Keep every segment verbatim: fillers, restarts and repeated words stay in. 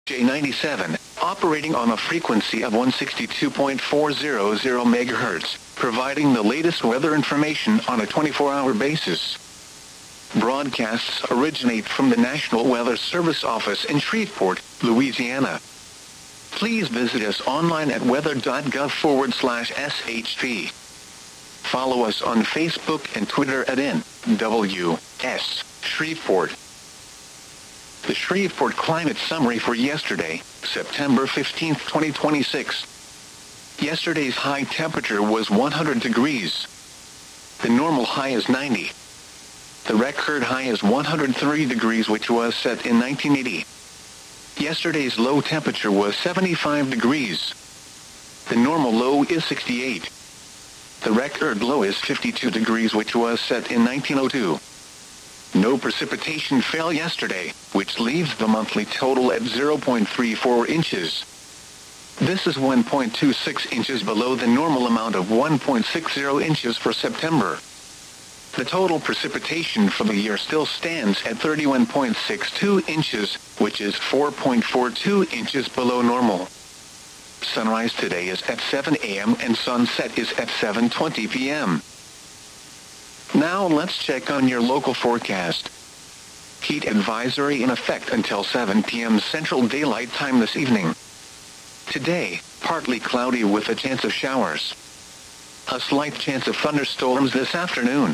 J ninety-seven, operating on a frequency of one sixty-two point four hundred megahertz, providing the latest weather information on a twenty-four hour basis. Broadcasts originate from the National Weather Service office in Shreveport, Louisiana. Please visit us online at weather.gov forward slash SHP. Follow us on Facebook and Twitter at N W S Shreveport. The Shreveport Climate Summary for yesterday, September fifteenth, twenty twenty-six. Yesterday's high temperature was one hundred degrees. The normal high is ninety. The record high is one hundred three degrees, which was set in nineteen eighty. Yesterday's low temperature was seventy-five degrees. The normal low is sixty-eight. The record low is fifty-two degrees, which was set in nineteen oh two. No precipitation fell yesterday, which leaves the monthly total at zero point three four inches. This is one point two six inches below the normal amount of one point six zero inches for September. The total precipitation for the year still stands at thirty-one point six two inches, which is four point four two inches below normal. Sunrise today is at seven a m and sunset is at seven twenty p m Now let's check on your local forecast. Heat advisory in effect until seven p m Central Daylight Time this evening. Today, partly cloudy with a chance of showers. A slight chance of thunderstorms this afternoon.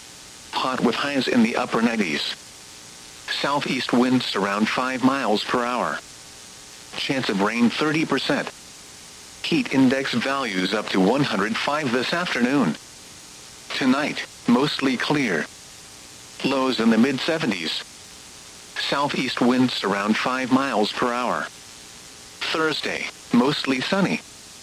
Hot with highs in the upper nineties. Southeast winds around five miles per hour. Chance of rain thirty percent. Heat index values up to one hundred five this afternoon. Tonight, mostly clear. Lows in the mid seventies. Southeast winds around five miles per hour. Thursday, mostly sunny.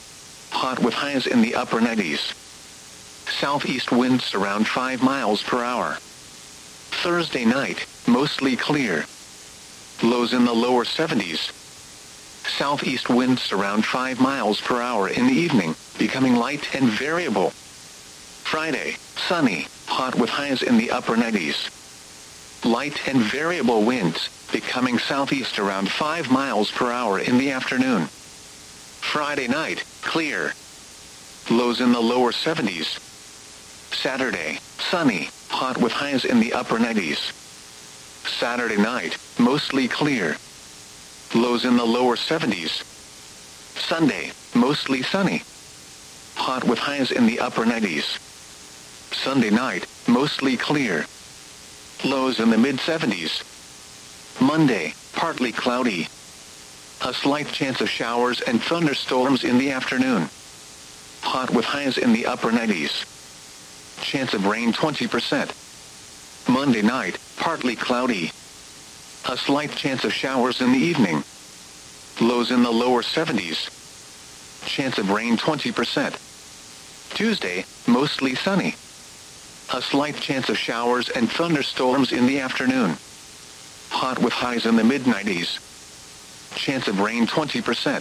Hot with highs in the upper nineties. Southeast winds around five miles per hour. Thursday night, mostly clear. Lows in the lower seventies. Southeast winds around five miles per hour in the evening, becoming light and variable. Friday, sunny, hot with highs in the upper nineties. Light and variable winds, becoming southeast around five miles per hour in the afternoon. Friday night, clear. Lows in the lower seventies. Saturday, sunny, hot with highs in the upper nineties. Saturday night, mostly clear. Lows in the lower seventies. Sunday, mostly sunny. Hot with highs in the upper nineties. Sunday night, mostly clear. Lows in the mid seventies. Monday, partly cloudy. A slight chance of showers and thunderstorms in the afternoon. Hot with highs in the upper nineties. Chance of rain twenty percent. Monday night, partly cloudy. A slight chance of showers in the evening. Lows in the lower seventies. Chance of rain twenty percent. Tuesday, mostly sunny. A slight chance of showers and thunderstorms in the afternoon. Hot with highs in the mid nineties. Chance of rain twenty percent.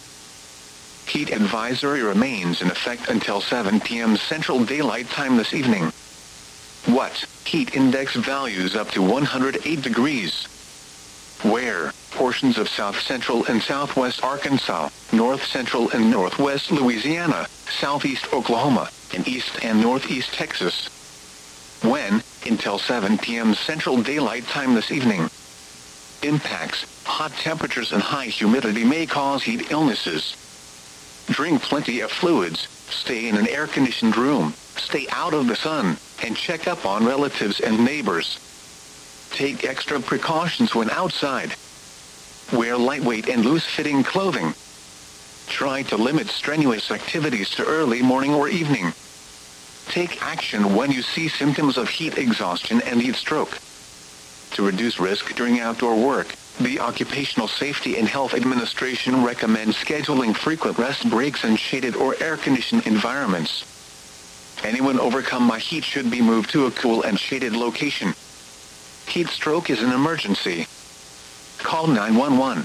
Heat advisory remains in effect until seven p m Central Daylight Time this evening. What? Heat index values up to one hundred eight degrees. Where? Portions of south central and southwest Arkansas, north central and northwest Louisiana, southeast Oklahoma, and east and northeast Texas. When? Until seven p m Central Daylight Time this evening. Impacts: hot temperatures and high humidity may cause heat illnesses. Drink plenty of fluids, stay in an air-conditioned room, stay out of the sun, and check up on relatives and neighbors. Take extra precautions when outside. Wear lightweight and loose-fitting clothing. Try to limit strenuous activities to early morning or evening. Take action when you see symptoms of heat exhaustion and heat stroke. To reduce risk during outdoor work, the Occupational Safety and Health Administration recommends scheduling frequent rest breaks in shaded or air-conditioned environments. Anyone overcome by heat should be moved to a cool and shaded location. Heat stroke is an emergency. Call nine one one.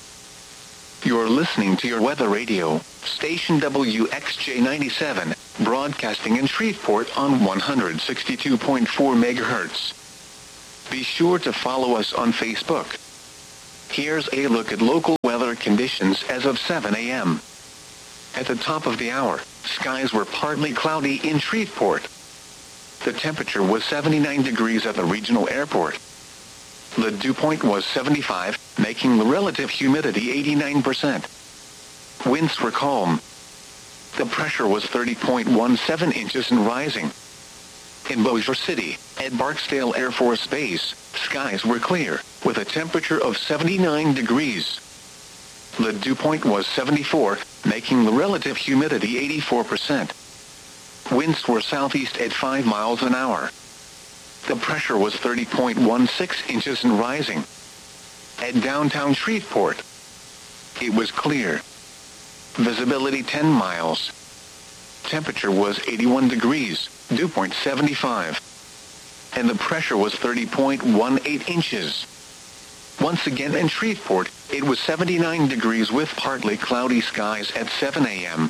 You're listening to your weather radio, station W X J ninety-seven, broadcasting in Shreveport on one sixty-two point four megahertz. Be sure to follow us on Facebook. Here's a look at local weather conditions as of seven a m At the top of the hour, skies were partly cloudy in Shreveport. The temperature was seventy-nine degrees at the regional airport. The dew point was seventy-five, making the relative humidity eighty-nine percent. Winds were calm. The pressure was thirty point one seven inches and rising. In Bossier City, at Barksdale Air Force Base, skies were clear, with a temperature of seventy-nine degrees. The dew point was seventy-four, making the relative humidity eighty-four percent. Winds were southeast at five miles an hour. The pressure was thirty point one six inches and rising. At downtown Shreveport, it was clear. Visibility ten miles. Temperature was eighty-one degrees, dew point seventy-five. And the pressure was thirty point one eight inches. Once again in Shreveport, it was seventy-nine degrees with partly cloudy skies at seven a m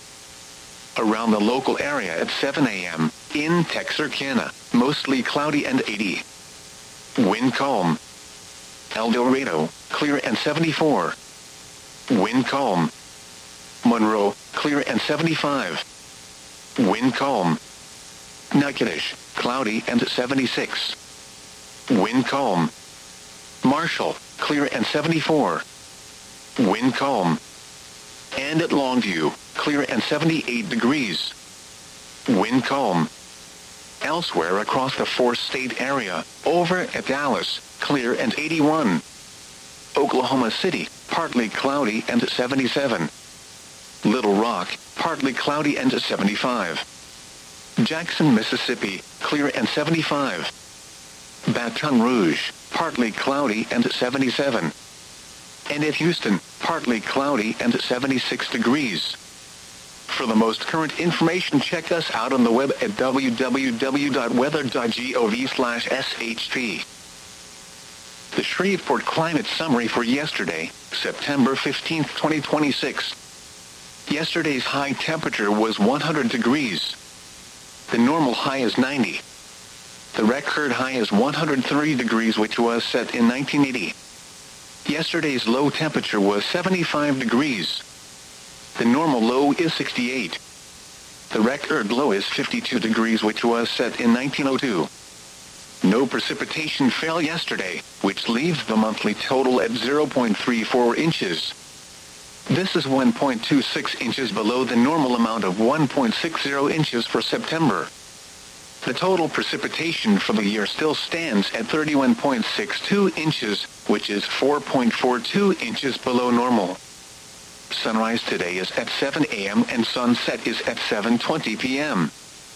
Around the local area at seven a m, in Texarkana, mostly cloudy and eighty. Wind calm. El Dorado, clear and seventy-four. Wind calm. Monroe, clear and seventy-five. Wind calm. Natchitoches, cloudy and seventy-six. Wind calm. Marshall, clear and seventy-four. Wind calm. And at Longview, clear and seventy-eight degrees. Wind calm. Elsewhere across the four-state area, over at Dallas, clear and eighty-one. Oklahoma City, partly cloudy and seventy-seven. Little Rock, partly cloudy and seventy-five. Jackson, Mississippi, clear and seventy-five. Baton Rouge, partly cloudy and seventy-seven. And at Houston, partly cloudy and seventy-six degrees. For the most current information, check us out on the web at w w w dot weather dot gov slash s h p. The Shreveport Climate Summary for yesterday, September fifteenth, twenty twenty-six. Yesterday's high temperature was one hundred degrees. The normal high is ninety. The record high is one hundred three degrees, which was set in nineteen eighty. Yesterday's low temperature was seventy-five degrees. The normal low is sixty-eight. The record low is fifty-two degrees, which was set in nineteen oh two. No precipitation fell yesterday, which leaves the monthly total at zero point three four inches. This is one point two six inches below the normal amount of one point six zero inches for September. The total precipitation for the year still stands at thirty-one point six two inches, which is four point four two inches below normal. Sunrise today is at seven a m and sunset is at seven twenty p m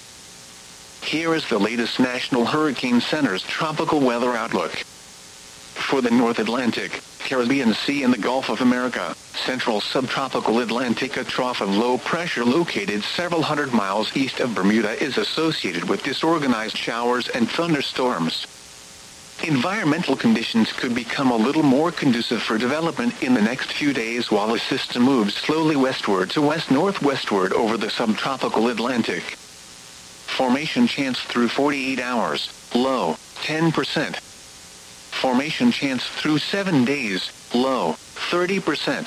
Here is the latest National Hurricane Center's tropical weather outlook. For the North Atlantic, Caribbean Sea and the Gulf of America, central subtropical Atlantic, a trough of low pressure located several hundred miles east of Bermuda is associated with disorganized showers and thunderstorms. Environmental conditions could become a little more conducive for development in the next few days while the system moves slowly westward to west-northwestward over the subtropical Atlantic. Formation chance through forty-eight hours, low, ten percent. Formation chance through seven days, low, thirty percent.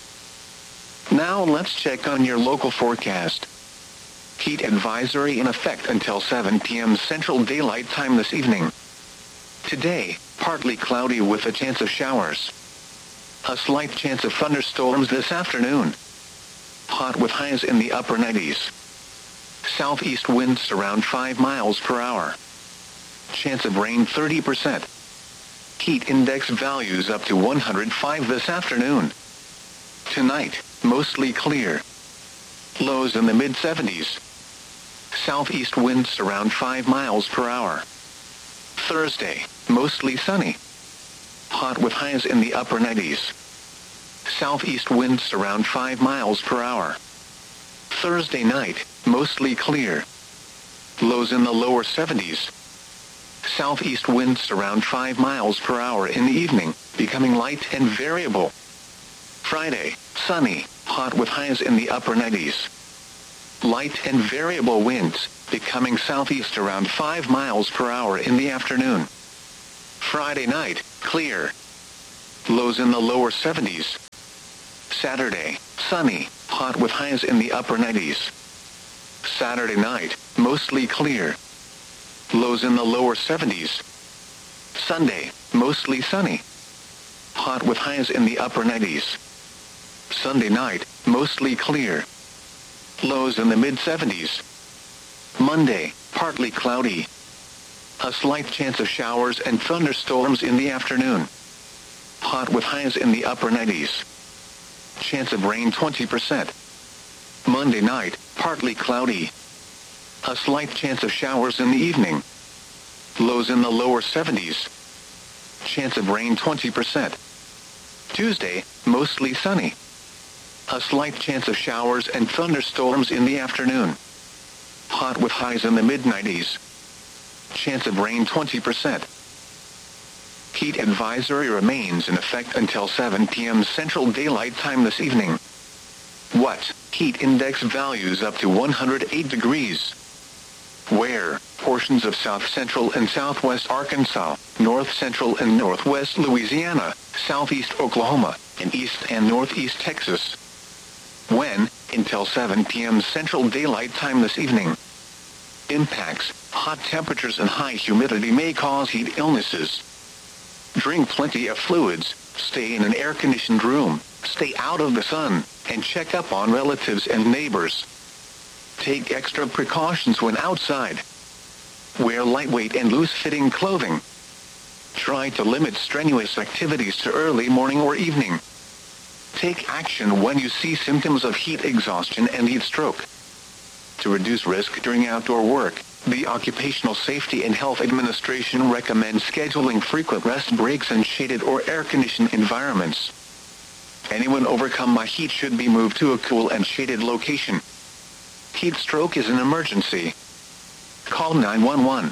Now let's check on your local forecast. Heat advisory in effect until seven p m Central Daylight Time this evening. Today, partly cloudy with a chance of showers. A slight chance of thunderstorms this afternoon. Hot with highs in the upper nineties. Southeast winds around five miles per hour. Chance of rain thirty percent. Heat index values up to one hundred five this afternoon. Tonight, mostly clear. Lows in the mid seventies. Southeast winds around five miles per hour. Thursday, mostly sunny. Hot with highs in the upper nineties. Southeast winds around five miles per hour. Thursday night, mostly clear. Lows in the lower seventies. Southeast winds around five miles per hour in the evening, becoming light and variable. Friday, sunny, hot with highs in the upper nineties. Light and variable winds, becoming southeast around five miles per hour in the afternoon. Friday night, clear. Lows in the lower seventies. Saturday, sunny, hot with highs in the upper nineties. Saturday night, mostly clear. Lows in the lower seventies. Sunday, mostly sunny. Hot with highs in the upper nineties. Sunday night, mostly clear. Lows in the mid seventies. Monday, partly cloudy. A slight chance of showers and thunderstorms in the afternoon. Hot with highs in the upper nineties. Chance of rain twenty percent. Monday night, partly cloudy. A slight chance of showers in the evening. Lows in the lower seventies. Chance of rain twenty percent. Tuesday, mostly sunny. A slight chance of showers and thunderstorms in the afternoon. Hot with highs in the mid nineties. Chance of rain twenty percent. Heat advisory remains in effect until seven p.m. Central Daylight Time this evening. What? Heat index values up to one hundred eight degrees. Where? Portions of south central and southwest Arkansas, north central and northwest Louisiana, southeast Oklahoma, and east and northeast Texas. When? Until seven p.m. Central Daylight Time this evening. Impacts: hot temperatures and high humidity may cause heat illnesses. Drink plenty of fluids, stay in an air-conditioned room, stay out of the sun, and check up on relatives and neighbors. Take extra precautions when outside. Wear lightweight and loose-fitting clothing. Try to limit strenuous activities to early morning or evening. Take action when you see symptoms of heat exhaustion and heat stroke. To reduce risk during outdoor work, the Occupational Safety and Health Administration recommends scheduling frequent rest breaks in shaded or air-conditioned environments. Anyone overcome by heat should be moved to a cool and shaded location. Heat stroke is an emergency. Call nine one one.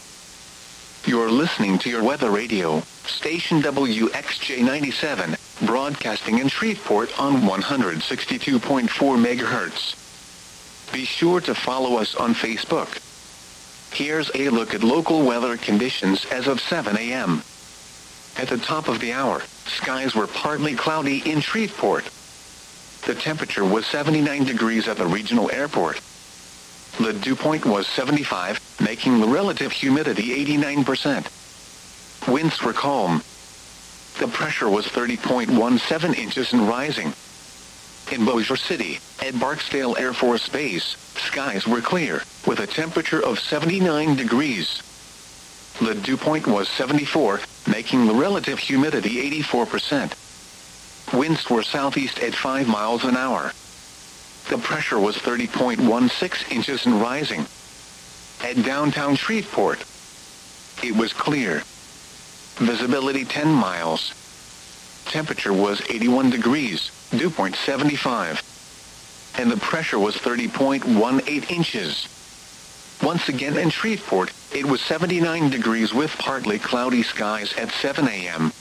You're listening to your weather radio, station W X J ninety-seven, broadcasting in Shreveport on one hundred sixty-two point four megahertz. Be sure to follow us on Facebook. Here's a look at local weather conditions as of seven a.m. At the top of the hour, skies were partly cloudy in Shreveport. The temperature was seventy-nine degrees at the regional airport. The dew point was seventy-five, making the relative humidity eighty-nine percent. Winds were calm. The pressure was thirty point one seven inches and rising. In Bossier City, at Barksdale Air Force Base, skies were clear, with a temperature of seventy-nine degrees. The dew point was seventy-four, making the relative humidity eighty-four percent. Winds were southeast at five miles an hour. The pressure was thirty point one six inches and rising. At downtown Shreveport, it was clear. Visibility ten miles. Temperature was eighty-one degrees, dew point seventy-five. And the pressure was thirty point one eight inches. Once again in Shreveport, it was seventy-nine degrees with partly cloudy skies at seven a.m.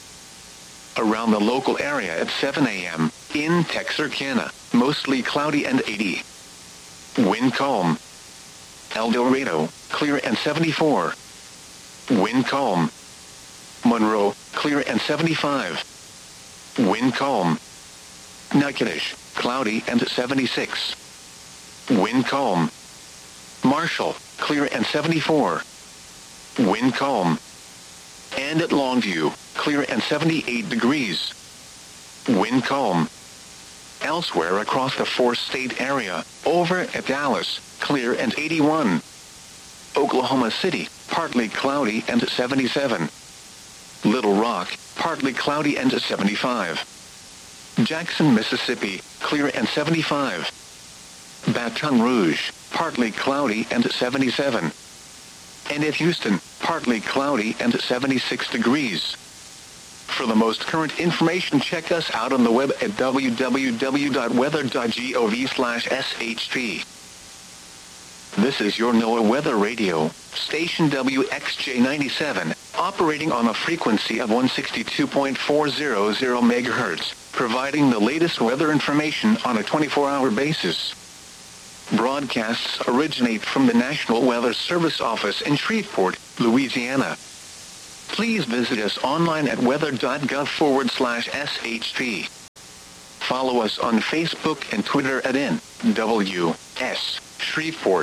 Around the local area at seven a.m., in Texarkana, mostly cloudy and eighty. Wind calm. El Dorado, clear and seventy-four. Wind calm. Monroe, clear and seventy-five. Wind calm. Natchitoches, cloudy and seventy-six. Wind calm. Marshall, clear and seventy-four. Wind calm. And at Longview, clear and seventy-eight degrees. Wind calm. Elsewhere across the four-state area, over at Dallas, clear and eighty-one. Oklahoma City, partly cloudy and seventy-seven. Little Rock, partly cloudy and seventy-five. Jackson, Mississippi, clear and seventy-five. Baton Rouge, partly cloudy and seventy-seven. And at Houston, partly cloudy and seventy-six degrees. For the most current information, check us out on the web at w w w dot weather dot gov slash s h p. This is your NOAA Weather Radio, station W X J ninety-seven, operating on a frequency of one hundred sixty-two point four hundred megahertz, providing the latest weather information on a twenty-four hour basis. Broadcasts originate from the National Weather Service office in Shreveport, Louisiana. Please visit us online at weather dot gov forward slash S H P. follow us on Facebook and Twitter at N W S Shreveport.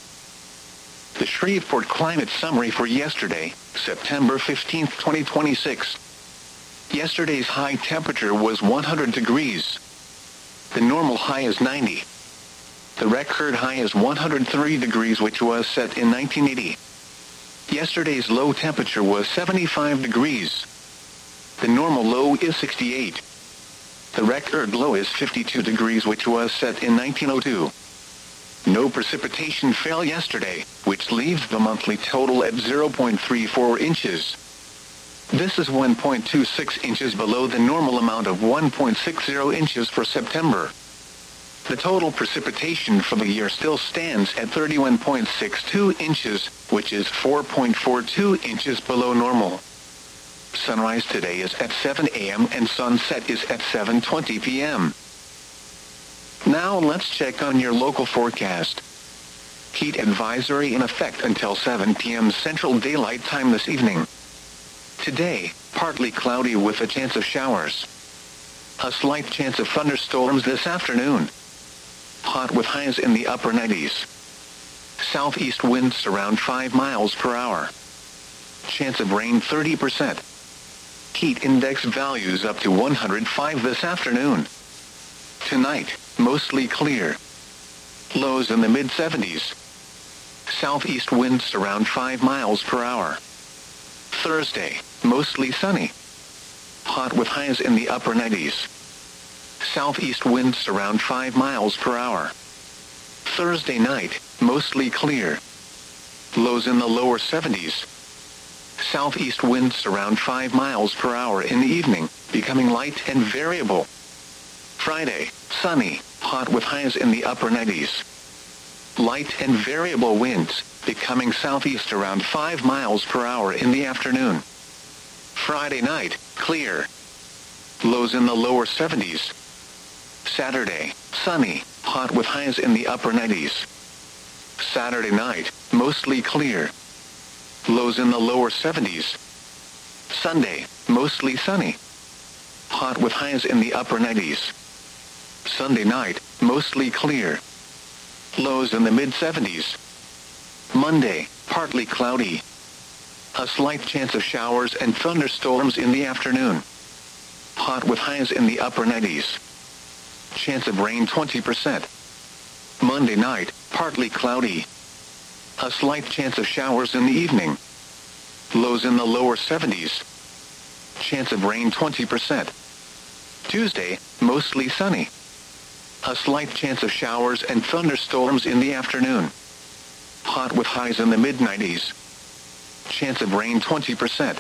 The Shreveport Climate Summary for yesterday, September fifteenth, twenty twenty-six. Yesterday's high temperature was one hundred degrees. The normal high is ninety. The record high is one hundred three degrees, which was set in nineteen eighty. Yesterday's low temperature was seventy-five degrees. The normal low is sixty-eight. The record low is fifty-two degrees, which was set in nineteen oh two. No precipitation fell yesterday, which leaves the monthly total at zero point three four inches. This is one point two six inches below the normal amount of one point six zero inches for September. The total precipitation for the year still stands at thirty-one point six two inches, which is four point four two inches below normal. Sunrise today is at seven a m and sunset is at seven twenty p m Now let's check on your local forecast. Heat advisory in effect until seven p m Central Daylight Time this evening. Today, partly cloudy with a chance of showers. A slight chance of thunderstorms this afternoon. Hot with highs in the upper nineties. Southeast winds around five miles per hour. Chance of rain thirty percent. Heat index values up to one hundred five this afternoon. Tonight, mostly clear. Lows in the mid seventies. Southeast winds around five miles per hour. Thursday, mostly sunny. Hot with highs in the upper nineties. Southeast winds around five miles per hour. Thursday night, mostly clear. Lows in the lower seventies. Southeast winds around five miles per hour in the evening, becoming light and variable. Friday, sunny, hot with highs in the upper nineties. Light and variable winds, becoming southeast around five miles per hour in the afternoon. Friday night, clear. Lows in the lower seventies. Saturday, sunny, hot with highs in the upper nineties. Saturday night, mostly clear. Lows in the lower seventies. Sunday, mostly sunny. Hot with highs in the upper nineties. Sunday night, mostly clear. Lows in the mid seventies. Monday, partly cloudy. A slight chance of showers and thunderstorms in the afternoon. Hot with highs in the upper nineties. Chance of rain twenty percent. Monday night, partly cloudy. A slight chance of showers in the evening. Lows in the lower seventies. Chance of rain twenty percent. Tuesday, mostly sunny. A slight chance of showers and thunderstorms in the afternoon. Hot with highs in the mid nineties. Chance of rain twenty percent.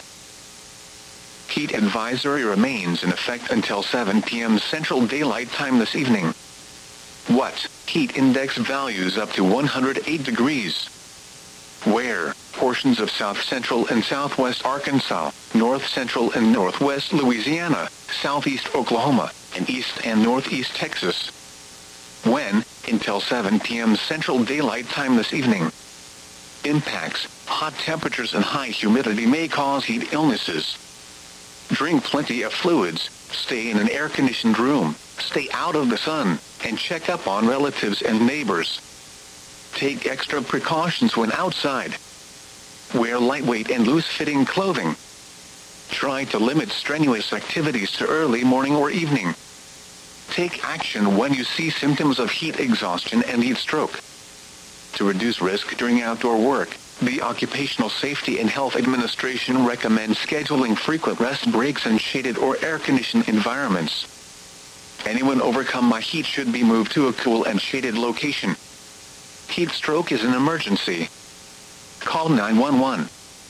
Heat advisory remains in effect until seven p m Central Daylight Time this evening. What? Heat index values up to one hundred eight degrees. Where? Portions of south central and southwest Arkansas, north central and northwest Louisiana, southeast Oklahoma, and east and northeast Texas. When? Until seven p m Central Daylight Time this evening. Impacts: hot temperatures and high humidity may cause heat illnesses. Drink plenty of fluids, stay in an air-conditioned room, stay out of the sun, and check up on relatives and neighbors. Take extra precautions when outside. Wear lightweight and loose-fitting clothing. Try to limit strenuous activities to early morning or evening. Take action when you see symptoms of heat exhaustion and heat stroke. To reduce risk during outdoor work, the Occupational Safety and Health Administration recommends scheduling frequent rest breaks in shaded or air-conditioned environments. Anyone overcome by heat should be moved to a cool and shaded location. Heat stroke is an emergency. Call nine one one.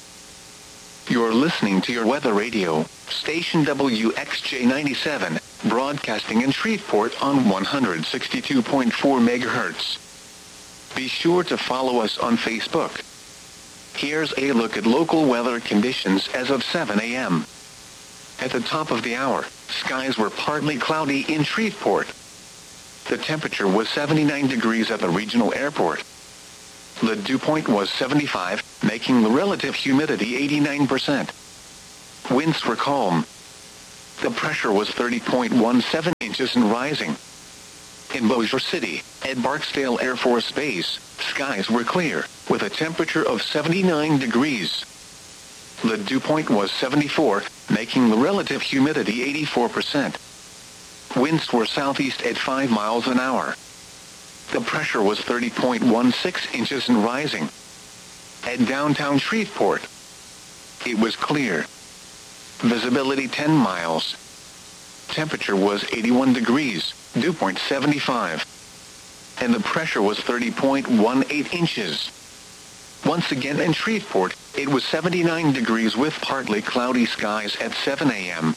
You're listening to your weather radio, station W X J ninety-seven, broadcasting in Shreveport on one hundred sixty-two point four megahertz. Be sure to follow us on Facebook. Here's a look at local weather conditions as of seven a m At the top of the hour, skies were partly cloudy in Shreveport. The temperature was seventy-nine degrees at the regional airport. The dew point was seventy-five, making the relative humidity eighty-nine percent. Winds were calm. The pressure was thirty point one seven inches. inches and rising. In Bossier City, at Barksdale Air Force Base, skies were clear, with a temperature of seventy-nine degrees. The dew point was seventy-four, making the relative humidity eighty-four percent. Winds were southeast at five miles an hour. The pressure was thirty point one six inches and rising. At downtown Shreveport, it was clear. Visibility ten miles. Temperature was eighty-one degrees, dew point seventy-five. And the pressure was thirty point one eight inches. Once again in Shreveport, it was seventy-nine degrees with partly cloudy skies at seven a m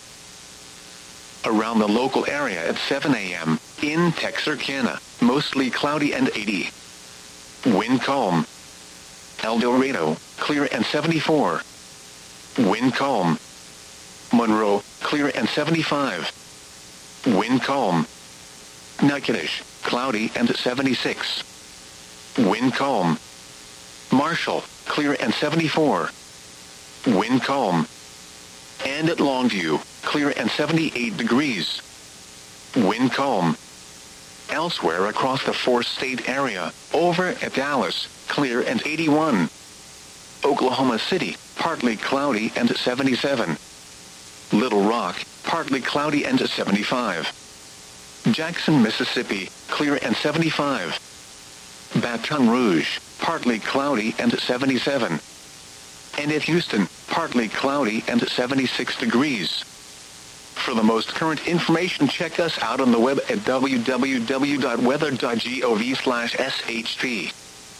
Around the local area at seven a m, in Texarkana, mostly cloudy and eighty. Wind calm. El Dorado, clear and seventy-four. Wind calm. Monroe, clear and seventy-five. Wind calm. Natchitoches, cloudy and seventy-six. Wind calm. Marshall, clear and seventy-four. Wind calm. And at Longview, clear and seventy-eight degrees. Wind calm. Elsewhere across the four-state area, over at Dallas, clear and eighty-one. Oklahoma City, partly cloudy and seventy-seven. Little Rock, partly cloudy and seventy-five. Jackson, Mississippi, clear and seventy-five. Baton Rouge, partly cloudy and seventy-seven. And at Houston, partly cloudy and seventy-six degrees. For the most current information, check us out on the web at w w w dot weather dot gov slash s h p.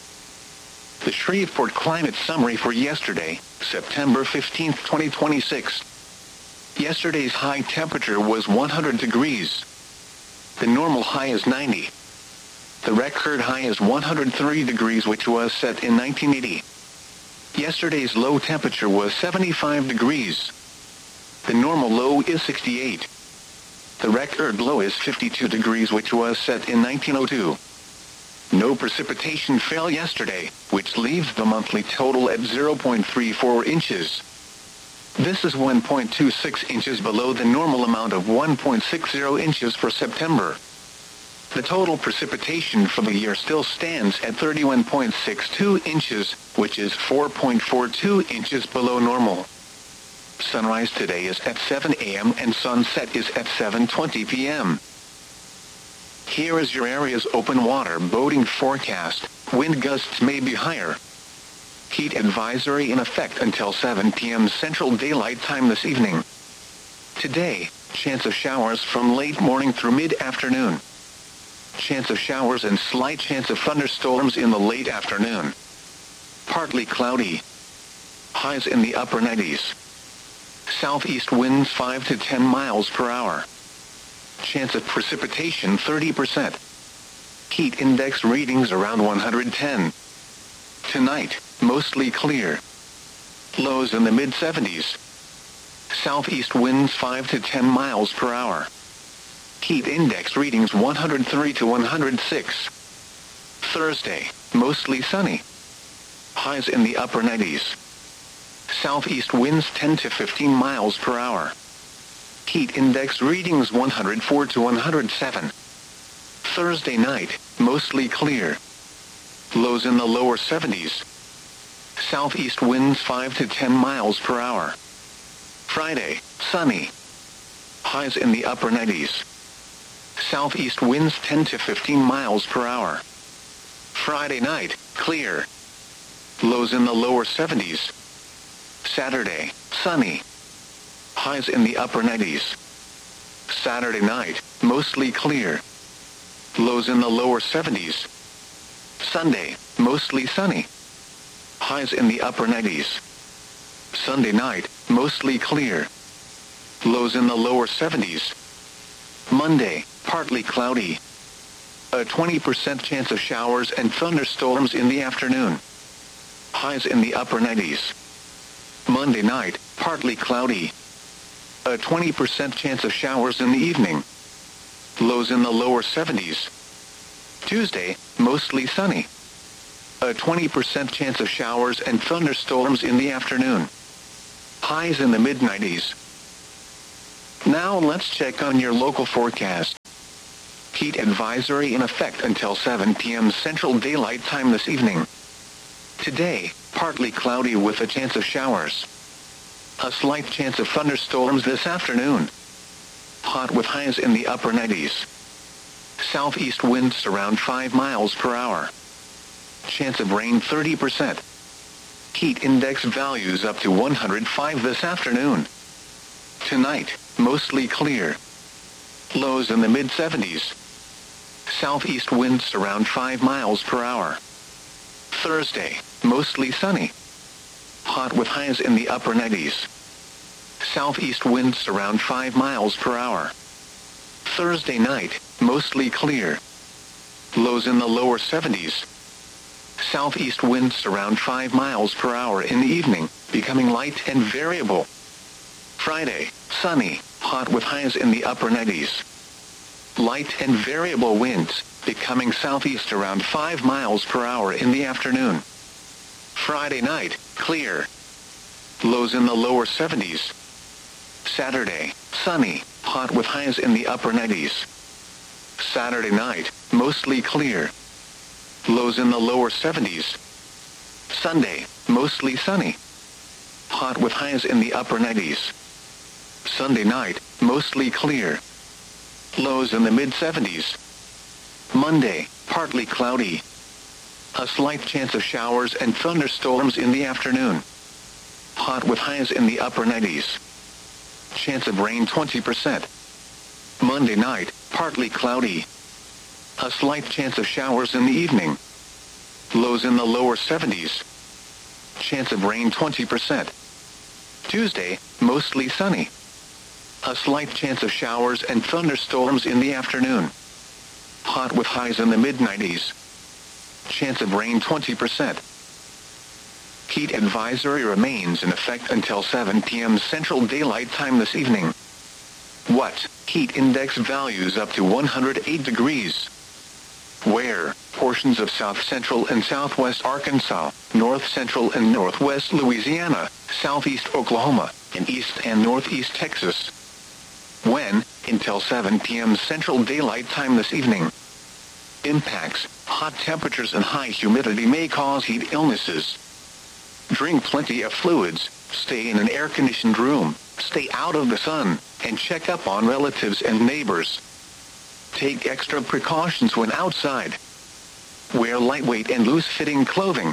The Shreveport Climate Summary for yesterday, September fifteenth, twenty twenty-six. Yesterday's high temperature was one hundred degrees. The normal high is ninety. The record high is one hundred three degrees, which was set in nineteen eighty. Yesterday's low temperature was seventy-five degrees. The normal low is sixty-eight. The record low is fifty-two degrees, which was set in nineteen oh two. No precipitation fell yesterday, which leaves the monthly total at zero point three four inches. This is one point two six inches below the normal amount of one point six zero inches for September. The total precipitation for the year still stands at thirty-one point six two inches, which is four point four two inches below normal. Sunrise today is at seven a m and sunset is at seven twenty p m Here is your area's open water boating forecast. Wind gusts may be higher. Heat advisory in effect until seven p m Central Daylight Time this evening. Today, chance of showers from late morning through mid-afternoon. Chance of showers and slight chance of thunderstorms in the late afternoon. Partly cloudy. Highs in the upper nineties. Southeast winds five to ten miles per hour. Chance of precipitation thirty percent. Heat index readings around one hundred ten. Tonight, mostly clear. Lows in the mid seventies. Southeast winds five to ten miles per hour. Heat index readings one hundred three to one hundred six. Thursday, mostly sunny. Highs in the upper nineties. Southeast winds ten to fifteen miles per hour. Heat index readings one hundred four to one hundred seven. Thursday night, mostly clear. Lows in the lower seventies. Southeast winds five to ten miles per hour. Friday, sunny. Highs in the upper nineties. Southeast winds ten to fifteen miles per hour. Friday night, clear. Lows in the lower seventies. Saturday, sunny. Highs in the upper nineties. Saturday night, mostly clear. Lows in the lower seventies. Sunday, mostly sunny. Highs in the upper nineties. Sunday night, mostly clear. Lows in the lower seventies. Monday, partly cloudy. A twenty percent chance of showers and thunderstorms in the afternoon. Highs in the upper nineties. Monday night, partly cloudy. A twenty percent chance of showers in the evening. Lows in the lower seventies. Tuesday, mostly sunny. A twenty percent chance of showers and thunderstorms in the afternoon. Highs in the mid nineties. Now let's check on your local forecast. Heat advisory in effect until seven p m Central Daylight Time this evening. Today, partly cloudy with a chance of showers. A slight chance of thunderstorms this afternoon. Hot with highs in the upper nineties. Southeast winds around five miles per hour. Chance of rain thirty percent. Heat index values up to one hundred five this afternoon. Tonight, mostly clear. Lows in the mid seventies. Southeast winds around five miles per hour. Thursday, mostly sunny. Hot with highs in the upper nineties. Southeast winds around five miles per hour. Thursday night, mostly clear. Lows in the lower seventies. Southeast winds around five miles per hour in the evening, becoming light and variable. Friday, sunny, hot with highs in the upper nineties. Light and variable winds, becoming southeast around five miles per hour in the afternoon. Friday night, clear. Lows in the lower seventies. Saturday, sunny, hot with highs in the upper nineties. Saturday night, mostly clear. Lows in the lower seventies. Sunday, mostly sunny. Hot with highs in the upper nineties. Sunday night, mostly clear. Lows in the mid seventies. Monday, partly cloudy. A slight chance of showers and thunderstorms in the afternoon. Hot with highs in the upper nineties. Chance of rain twenty percent. Monday night, partly cloudy. A slight chance of showers in the evening. Lows in the lower seventies. Chance of rain twenty percent. Tuesday, mostly sunny. A slight chance of showers and thunderstorms in the afternoon. Hot with highs in the mid nineties. Chance of rain twenty percent. Heat advisory remains in effect until seven p m Central Daylight Time this evening. What? Heat index values up to one hundred eight degrees. Where? Portions of south central and southwest Arkansas, north central and northwest Louisiana, southeast Oklahoma, and east and northeast Texas. When? Until seven p m Central Daylight Time this evening. Impacts: hot temperatures and high humidity may cause heat illnesses. Drink plenty of fluids, stay in an air-conditioned room, stay out of the sun, and check up on relatives and neighbors. Take extra precautions when outside. Wear lightweight and loose-fitting clothing.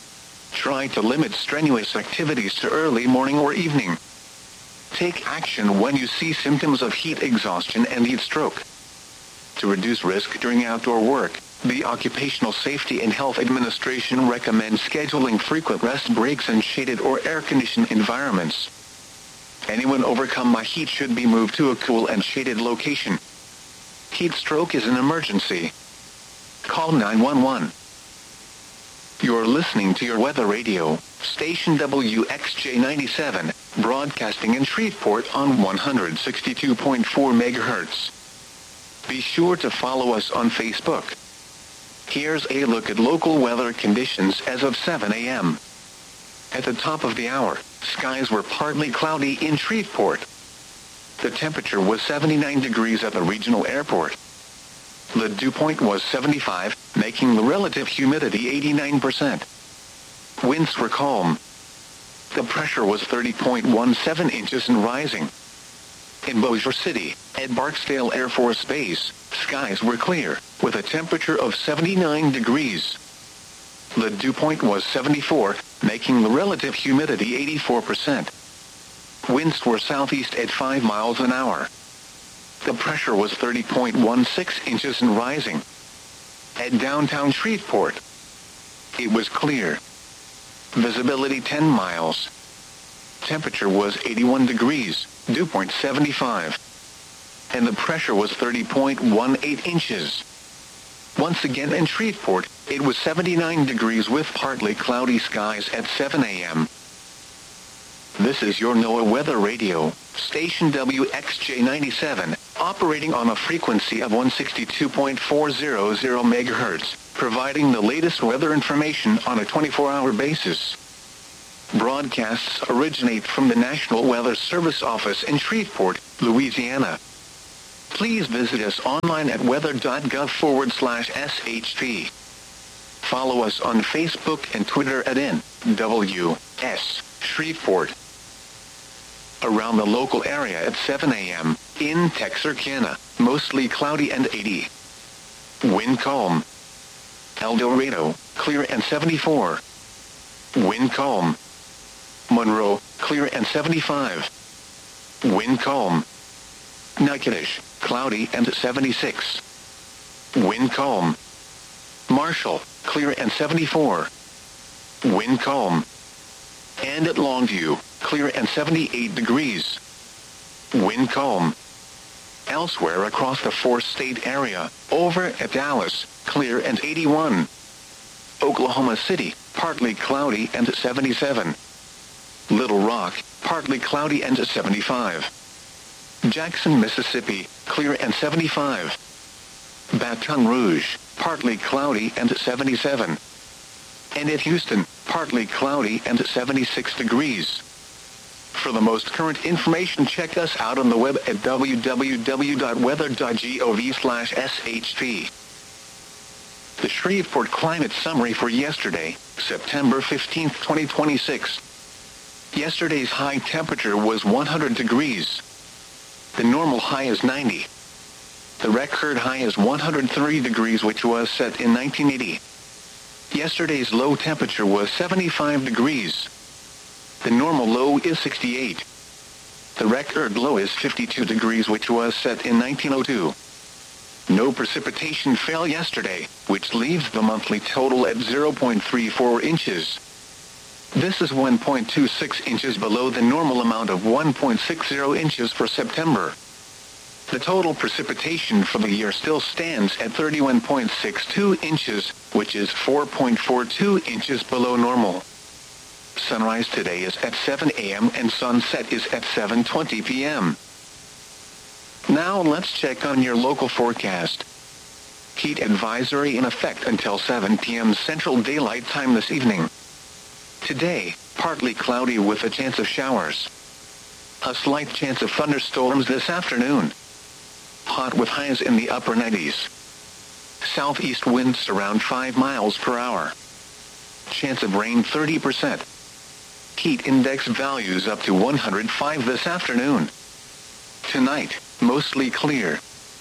Try to limit strenuous activities to early morning or evening. Take action when you see symptoms of heat exhaustion and heat stroke. To reduce risk during outdoor work, the Occupational Safety and Health Administration recommends scheduling frequent rest breaks in shaded or air-conditioned environments. Anyone overcome by heat should be moved to a cool and shaded location. Heat stroke is an emergency. Call nine one one. You're listening to your weather radio, station W X J ninety-seven, broadcasting in Shreveport on one hundred sixty-two point four megahertz. Be sure to follow us on Facebook. Here's a look at local weather conditions as of seven a m At the top of the hour, skies were partly cloudy in Shreveport. The temperature was seventy-nine degrees at the regional airport. The dew point was seventy-five, making the relative humidity eighty-nine percent. Winds were calm. The pressure was thirty point one seven inches and rising. In Bossier City, at Barksdale Air Force Base, skies were clear, with a temperature of seventy-nine degrees. The dew point was seventy-four, making the relative humidity eighty-four percent. Winds were southeast at five miles an hour. The pressure was thirty point one six inches and rising. At downtown Shreveport, it was clear. Visibility ten miles. Temperature was eighty-one degrees, dew point seventy-five. And the pressure was thirty point one eight inches. Once again in Shreveport, it was seventy-nine degrees with partly cloudy skies at seven a m This is your NOAA Weather Radio, station W X J ninety-seven, operating on a frequency of one hundred sixty-two point four hundred megahertz, providing the latest weather information on a twenty-four hour basis. Broadcasts originate from the National Weather Service office in Shreveport, Louisiana. Please visit us online at weather.gov forward slash SHP. Follow us on Facebook and Twitter at N W S Shreveport. Around the local area at seven a.m., in Texarkana, mostly cloudy and eighty. Wind calm. El Dorado, clear and seventy-four. Wind calm. Monroe, clear and seventy-five. Wind calm. Natchitoches, cloudy and seventy-six. Wind calm. Marshall, clear and seventy-four. Wind calm. And at Longview, clear and seventy-eight degrees. Wind calm. Elsewhere across the four-state area, over at Dallas, clear and eighty-one. Oklahoma City, partly cloudy and seventy-seven. Little Rock, partly cloudy and seventy-five. Jackson, Mississippi, clear and seventy-five. Baton Rouge, partly cloudy and seventy-seven. And at Houston, partly cloudy and seventy-six degrees. For the most current information, check us out on the web at w w w dot weather dot gov slash S H P. The Shreveport Climate Summary for yesterday, September fifteenth, twenty twenty-six. Yesterday's high temperature was one hundred degrees. The normal high is ninety. The record high is one hundred three degrees, which was set in nineteen eighty. Yesterday's low temperature was seventy-five degrees. The normal low is sixty-eight. The record low is fifty-two degrees, which was set in nineteen oh two. No precipitation fell yesterday, which leaves the monthly total at zero point three four inches. This is one point two six inches below the normal amount of one point six zero inches for September. The total precipitation for the year still stands at thirty-one point six two inches, which is four point four two inches below normal. Sunrise today is at seven a.m. and sunset is at seven twenty p.m. Now let's check on your local forecast. Heat advisory in effect until seven p.m. Central Daylight Time this evening. Today, partly cloudy with a chance of showers. A slight chance of thunderstorms this afternoon. Hot with highs in the upper nineties. Southeast winds around five miles per hour. Chance of rain thirty percent. Heat index values up to one hundred five this afternoon. Tonight, mostly clear.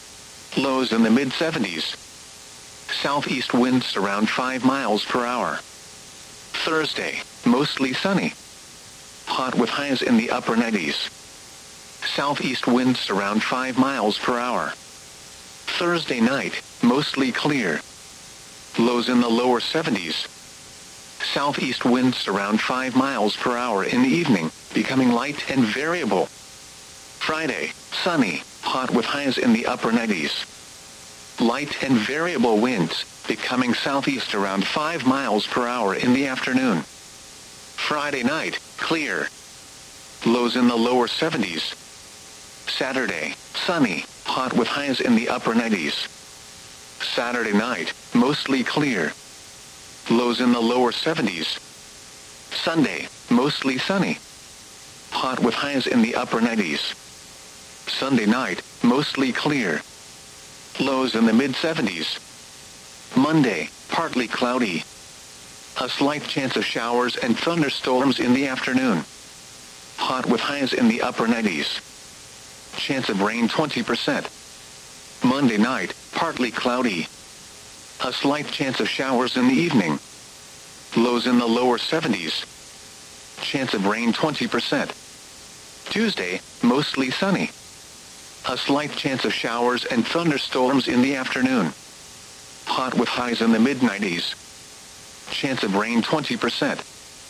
Lows in the mid seventies. Southeast winds around five miles per hour. Thursday, mostly sunny. Hot with highs in the upper nineties. Southeast winds around five miles per hour. Thursday night, mostly clear. Lows in the lower seventies. Southeast winds around five miles per hour in the evening, becoming light and variable. Friday, sunny, hot with highs in the upper nineties. Light and variable winds, becoming southeast around five miles per hour in the afternoon. Friday night, clear. Lows in the lower seventies. Saturday, sunny, hot with highs in the upper nineties. Saturday night, mostly clear. Lows in the lower seventies. Sunday, mostly sunny. Hot with highs in the upper nineties. Sunday night, mostly clear. Lows in the mid seventies. Monday, partly cloudy. A slight chance of showers and thunderstorms in the afternoon. Hot with highs in the upper nineties. Chance of rain twenty percent. Monday night, partly cloudy. A slight chance of showers in the evening. Lows in the lower seventies. Chance of rain twenty percent. Tuesday, mostly sunny. A slight chance of showers and thunderstorms in the afternoon. Hot with highs in the mid nineties. Chance of rain twenty percent.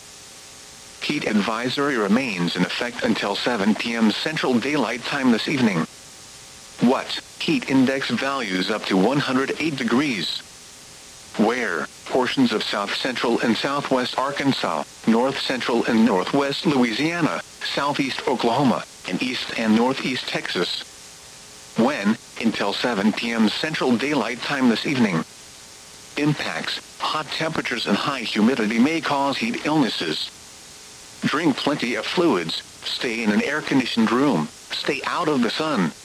Heat advisory remains in effect until seven p.m. Central Daylight Time this evening. What? Heat index values up to one hundred eight degrees. Where? Portions of south central and southwest Arkansas, north central and northwest Louisiana, southeast Oklahoma, and east and northeast Texas. When? Until seven p.m. Central Daylight Time this evening. Impacts: hot temperatures and high humidity may cause heat illnesses. Drink plenty of fluids, stay in an air-conditioned room, stay out of the sun,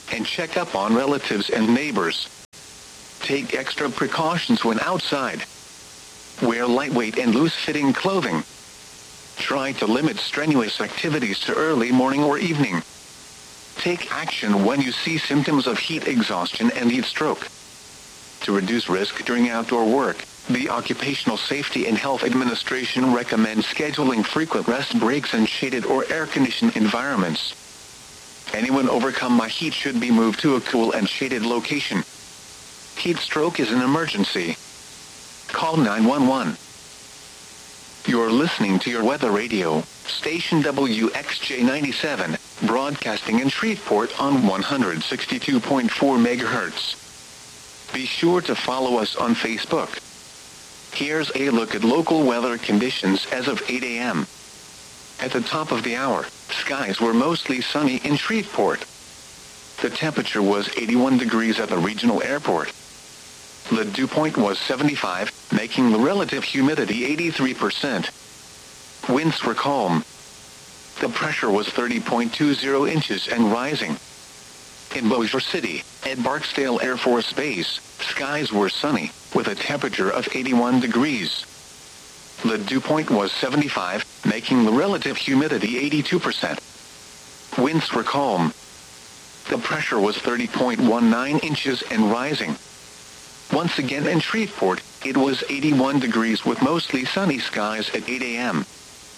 and check up on relatives and neighbors. Take extra precautions when outside. Wear lightweight and loose-fitting clothing. Try to limit strenuous activities to early morning or evening. Take action when you see symptoms of heat exhaustion and heat stroke. To reduce risk during outdoor work, the Occupational Safety and Health Administration recommends scheduling frequent rest breaks in shaded or air-conditioned environments. Anyone overcome by heat should be moved to a cool and shaded location. Heat stroke is an emergency. Call nine one one. You're listening to your weather radio, station W X J ninety-seven, broadcasting in Shreveport on one sixty-two point four megahertz. Be sure to follow us on Facebook. Here's a look at local weather conditions as of eight a m At the top of the hour, skies were mostly sunny in Shreveport. The temperature was eighty-one degrees at the regional airport. The dew point was seventy-five, making the relative humidity eighty-three percent. Winds were calm. The pressure was thirty point two zero inches and rising. In Bossier City, at Barksdale Air Force Base, skies were sunny, with a temperature of eighty-one degrees. The dew point was seventy-five, making the relative humidity eighty-two percent. Winds were calm. The pressure was thirty point one nine inches and rising. Once again in Shreveport, it was eighty-one degrees with mostly sunny skies at eight a m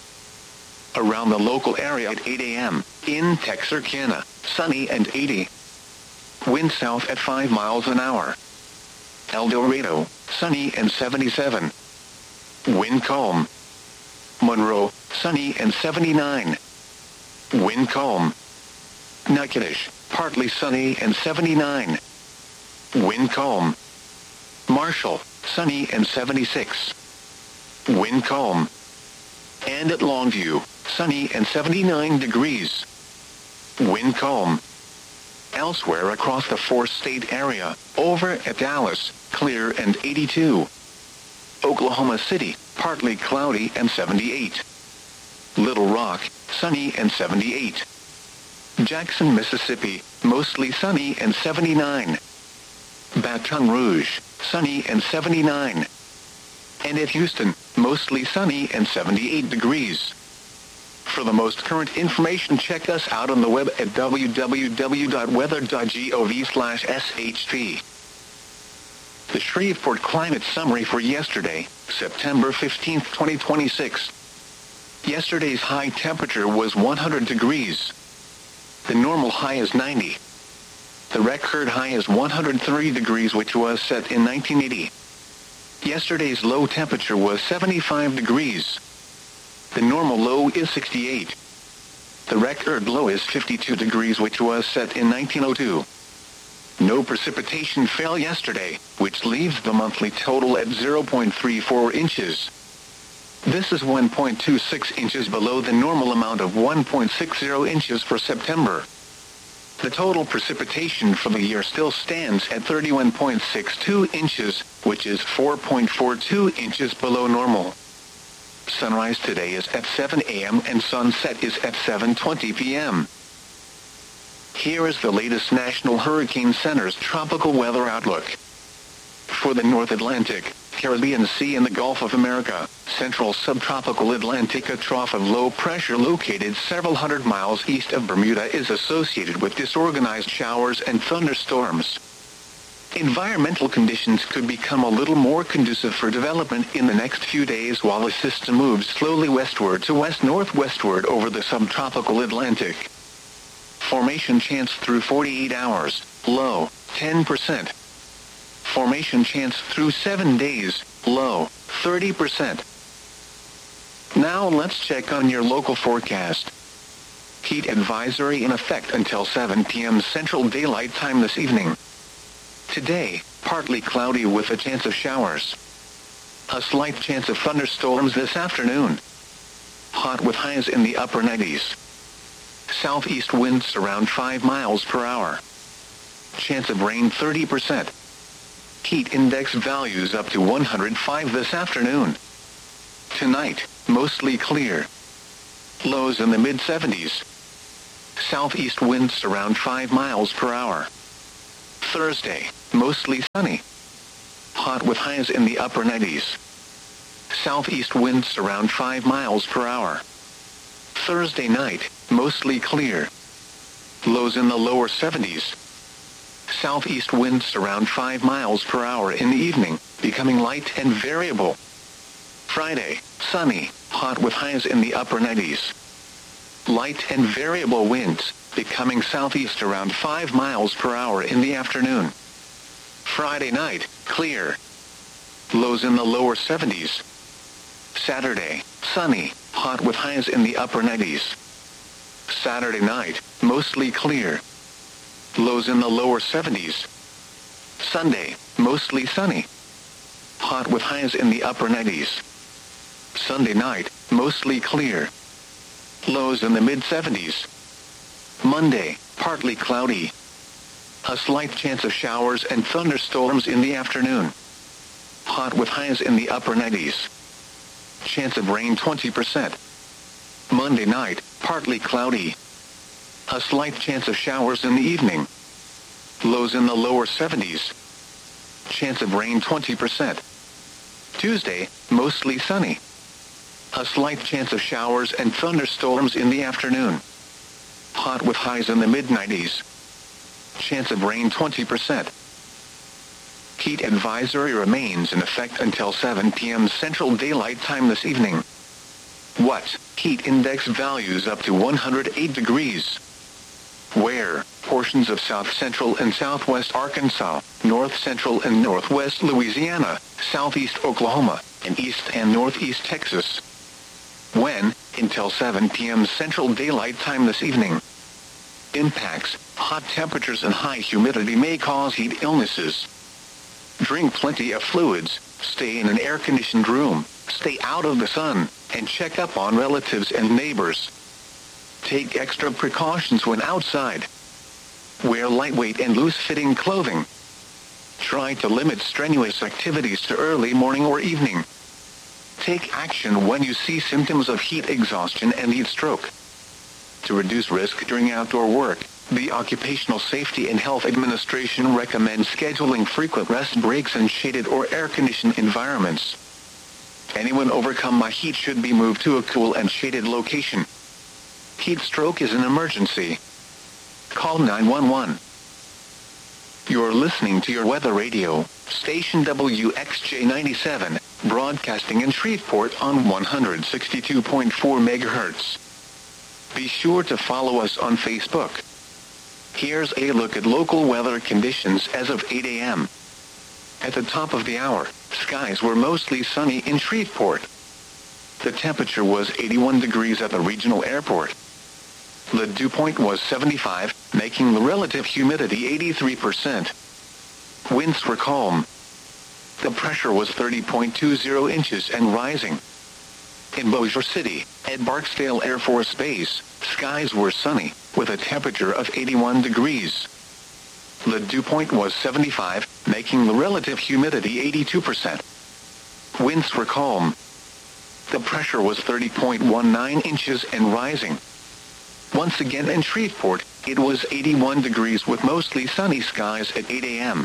Around the local area at eight a m, in Texarkana, sunny and eighty. Wind south at five miles an hour. El Dorado, sunny and seventy-seven. Wind calm. Monroe, sunny and seventy-nine. Wind calm. Natchitoches, partly sunny and seventy-nine. Wind calm. Marshall, sunny and seventy-six. Wind calm. And at Longview, sunny and seventy-nine degrees. Wind calm. Elsewhere across the four-state area, over at Dallas, clear and eighty-two. Oklahoma City, partly cloudy and seventy-eight. Little Rock, sunny and seventy-eight. Jackson, Mississippi, mostly sunny and seventy-nine. Baton Rouge, sunny and seventy-nine. And at Houston, mostly sunny and seventy-eight degrees. For the most current information, check us out on the web at w w w dot weather dot gov slash s h p. The Shreveport Climate Summary for yesterday, September fifteenth, twenty twenty-six. Yesterday's high temperature was one hundred degrees. The normal high is ninety. The record high is one hundred three degrees, which was set in nineteen eighty. Yesterday's low temperature was seventy-five degrees. The normal low is sixty-eight. The record low is fifty-two degrees, which was set in nineteen oh two. No precipitation fell yesterday, which leaves the monthly total at zero point three four inches. This is one point two six inches below the normal amount of one point six zero inches for September. The total precipitation for the year still stands at thirty-one point six two inches, which is four point four two inches below normal. Sunrise today is at seven a m and sunset is at seven twenty p m Here is the latest National Hurricane Center's tropical weather outlook. For the North Atlantic, Caribbean Sea and the Gulf of America, central subtropical Atlantic, a trough of low pressure located several hundred miles east of Bermuda is associated with disorganized showers and thunderstorms. Environmental conditions could become a little more conducive for development in the next few days while the system moves slowly westward to west-northwestward over the subtropical Atlantic. Formation chance through forty-eight hours, low, ten percent. Formation chance through seven days, low, thirty percent. Now let's check on your local forecast. Heat advisory in effect until seven p m Central Daylight Time this evening. Today, partly cloudy with a chance of showers. A slight chance of thunderstorms this afternoon. Hot with highs in the upper nineties. Southeast winds around five miles per hour. Chance of rain thirty percent. Heat index values up to one hundred five this afternoon. Tonight, mostly clear. Lows in the mid seventies. southeast winds around five miles per hour. Thursday, mostly sunny. Hot with highs in the upper nineties. Southeast winds around five miles per hour. Thursday night, mostly clear. Lows in the lower seventies. Southeast winds around five miles per hour in the evening, becoming light and variable. Friday, sunny, hot with highs in the upper nineties. Light and variable winds, becoming southeast around five miles per hour in the afternoon. Friday night, clear. Lows in the lower seventies. Saturday, sunny, hot with highs in the upper nineties. Saturday night, mostly clear. Lows in the lower seventies. Sunday, mostly sunny. Hot with highs in the upper nineties. Sunday night, mostly clear. Lows in the mid-seventies. Monday, partly cloudy. A slight chance of showers and thunderstorms in the afternoon. Hot with highs in the upper nineties. Chance of rain twenty percent. Monday night, partly cloudy. A slight chance of showers in the evening. Lows in the lower seventies. Chance of rain twenty percent. Tuesday, mostly sunny. A slight chance of showers and thunderstorms in the afternoon. Hot with highs in the mid-nineties. Chance of rain twenty percent. Heat advisory remains in effect until seven p.m. Central Daylight Time this evening. What? Heat index values up to one hundred eight degrees. Where? Portions of south central and southwest Arkansas, north central and northwest Louisiana, southeast Oklahoma, and east and northeast Texas. When? Until seven p.m. Central Daylight Time this evening. Impacts: hot temperatures and high humidity may cause heat illnesses. Drink plenty of fluids, stay in an air-conditioned room, stay out of the sun, and check up on relatives and neighbors. Take extra precautions when outside. Wear lightweight and loose-fitting clothing. Try to limit strenuous activities to early morning or evening. Take action when you see symptoms of heat exhaustion and heat stroke. To reduce risk during outdoor work, the Occupational Safety and Health Administration recommends scheduling frequent rest breaks in shaded or air-conditioned environments. Anyone overcome by heat should be moved to a cool and shaded location. Heat stroke is an emergency. Call nine one one. You're listening to your weather radio, station W X J ninety-seven, broadcasting in Shreveport on one hundred sixty-two point four megahertz. Be sure to follow us on Facebook. Here's a look at local weather conditions as of eight a.m. At the top of the hour, skies were mostly sunny in Shreveport. The temperature was eighty-one degrees at the regional airport. The dew point was seventy-five, making the relative humidity eighty-three percent. Winds were calm. The pressure was thirty point two zero inches and rising. In Bossier City, at Barksdale Air Force Base, skies were sunny, with a temperature of eighty-one degrees. The dew point was seventy-five, making the relative humidity eighty-two percent. Winds were calm. The pressure was thirty point one nine inches and rising. Once again in Shreveport, it was eighty-one degrees with mostly sunny skies at eight a.m.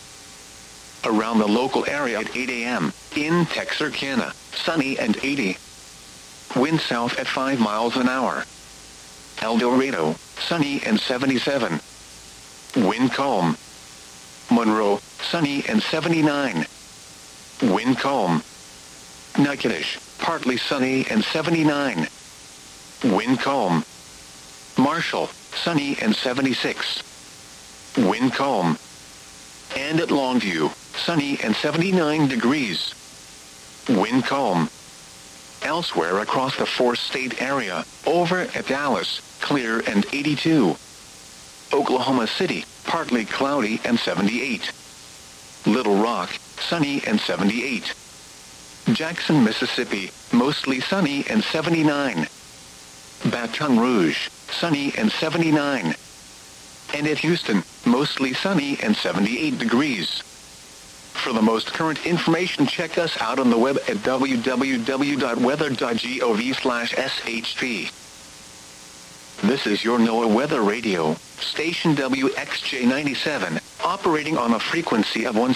Around the local area at eight a.m., in Texarkana, sunny and eighty. Wind south at five miles an hour. El Dorado, sunny and seventy-seven. Wind calm. Monroe, sunny and seventy-nine. Wind calm. Natchitoches, partly sunny and seventy-nine. Wind calm. Marshall, sunny and seventy-six. Wind calm. And at Longview, sunny and seventy-nine degrees. Wind calm. Elsewhere across the four-state area, over at Dallas, clear and eighty-two. Oklahoma City, partly cloudy and seventy-eight. Little Rock, sunny and seventy-eight. Jackson, Mississippi, mostly sunny and seventy-nine. Baton Rouge, sunny and seventy-nine. And at Houston, mostly sunny and seventy-eight degrees. For the most current information, check us out on the web at w w w dot weather dot gov slash s h p. This is your NOAA Weather Radio, station W X J ninety-seven, operating on a frequency of one